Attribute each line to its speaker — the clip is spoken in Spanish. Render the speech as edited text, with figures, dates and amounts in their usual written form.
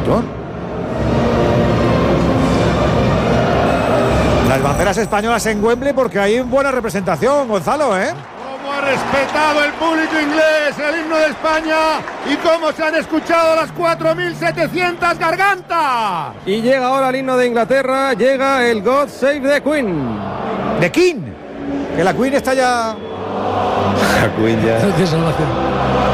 Speaker 1: montón. Las banderas españolas en Wembley porque hay buena representación, Gonzalo, ¿eh?
Speaker 2: Cómo ha respetado el público inglés el himno de España y cómo se han escuchado las 4.700 gargantas.
Speaker 3: Y llega ahora el himno de Inglaterra, llega el God Save the Queen.
Speaker 1: The King, que la Queen está ya...
Speaker 4: La Queen ya...
Speaker 5: Qué salvación.